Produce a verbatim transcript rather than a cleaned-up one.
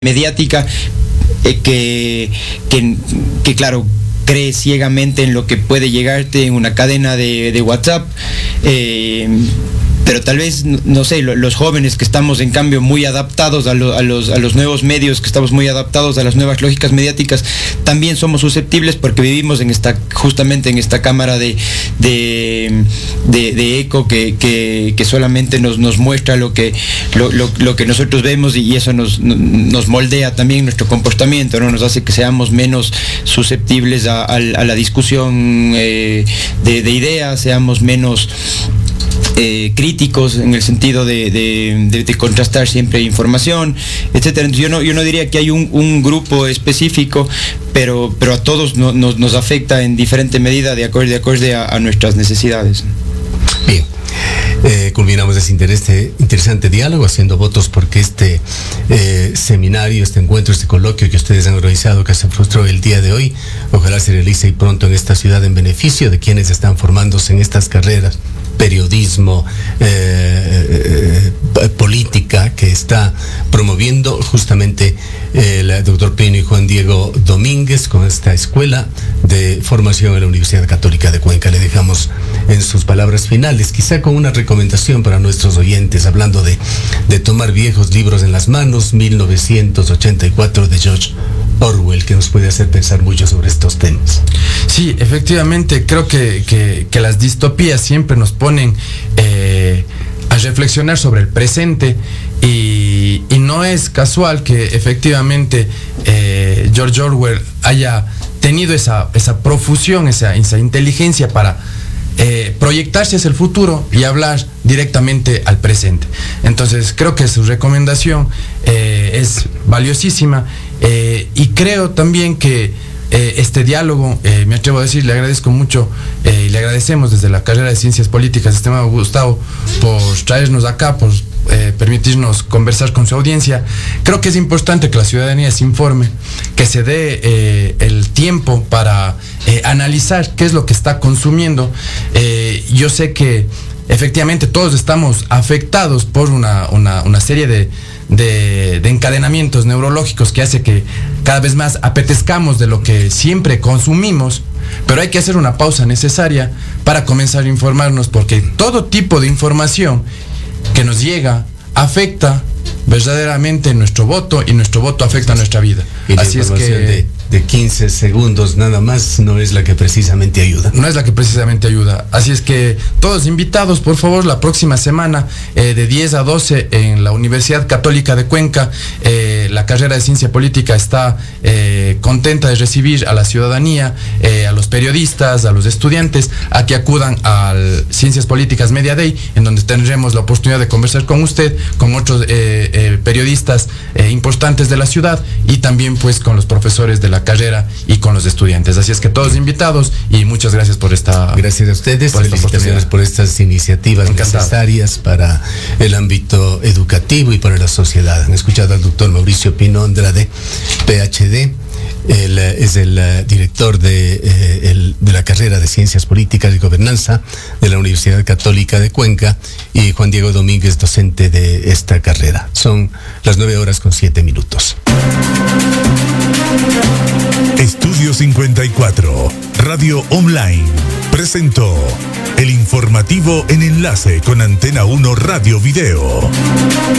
mediática eh, que, que, que claro, cree ciegamente en lo que puede llegarte en una cadena de, de WhatsApp, eh, pero tal vez, no sé, los jóvenes que estamos en cambio muy adaptados a, lo, a, los, a los nuevos medios, que estamos muy adaptados a las nuevas lógicas mediáticas, también somos susceptibles porque vivimos en esta, justamente en esta cámara de, de, de, de eco que, que, que solamente nos, nos muestra lo que, lo, lo, lo que nosotros vemos, y eso nos, nos moldea también nuestro comportamiento, ¿no? Nos hace que seamos menos susceptibles a, a, a la discusión eh, de, de ideas, seamos menos Eh, críticos en el sentido de, de, de, de contrastar siempre información, etcétera. Entonces yo no, yo no diría que hay un, un grupo específico, pero, pero a todos no, nos, nos afecta en diferente medida de acuerdo, de acuerdo a, a nuestras necesidades. Bien. Eh, culminamos este, este interesante diálogo haciendo votos porque este eh, seminario, este encuentro, este coloquio que ustedes han organizado, que se frustró el día de hoy, ojalá se realice y pronto en esta ciudad en beneficio de quienes están formándose en estas carreras, periodismo, eh, eh, política, que está promoviendo justamente eh, el doctor Pino y Juan Diego Domínguez con esta escuela de formación en la Universidad Católica de Cuenca. Le dejamos en sus palabras finales, quizá con una recomendación para nuestros oyentes, hablando de, de tomar viejos libros en las manos, mil novecientos ochenta y cuatro de George Orwell, que nos puede hacer pensar mucho sobre estos temas. Sí, efectivamente, creo que, que, que las distopías siempre nos ponen eh, a reflexionar sobre el presente, y, y no es casual que efectivamente eh, George Orwell haya tenido esa, esa profusión, esa, esa inteligencia para Eh, proyectarse hacia el futuro y hablar directamente al presente. Entonces creo que su recomendación eh, es valiosísima, eh, y creo también que eh, este diálogo, eh, me atrevo a decir, le agradezco mucho eh, y le agradecemos desde la carrera de Ciencias Políticas, estimado Gustavo, por traernos acá, por eh, permitirnos conversar con su audiencia. Creo que es importante que la ciudadanía se informe, que se dé eh, el tiempo para eh, analizar qué es lo que está consumiendo. Eh, yo sé que efectivamente todos estamos afectados por una, una, una serie de, de, de encadenamientos neurológicos que hace que cada vez más apetezcamos de lo que siempre consumimos, pero hay que hacer una pausa necesaria para comenzar a informarnos, porque todo tipo de información que nos llega afecta verdaderamente nuestro voto, y nuestro voto afecta a nuestra vida. Y la Así es que de, de quince segundos nada más no es la que precisamente ayuda. No es la que precisamente ayuda. Así es que todos invitados, por favor, la próxima semana eh, de diez a doce en la Universidad Católica de Cuenca. Eh, la carrera de Ciencia Política está eh, contenta de recibir a la ciudadanía, eh, a los periodistas, a los estudiantes, a que acudan al Ciencias Políticas Media Day, en donde tendremos la oportunidad de conversar con usted, con otros eh, eh, periodistas eh, importantes de la ciudad, y también pues con los profesores de la carrera y con los estudiantes. Así es que todos invitados, y muchas gracias por esta Gracias a ustedes, por felicitaciones por estas iniciativas Encantado. necesarias para el ámbito educativo y para la sociedad. Han escuchado al doctor Mauricio Pino Andrade, P H D. Él es el uh, director de, eh, el, de la carrera de Ciencias Políticas y Gobernanza de la Universidad Católica de Cuenca, y Juan Diego Domínguez, docente de esta carrera. Son las nueve horas con siete minutos. Estudio cincuenta y cuatro, Radio Online, presentó el informativo en enlace con Antena uno Radio Video.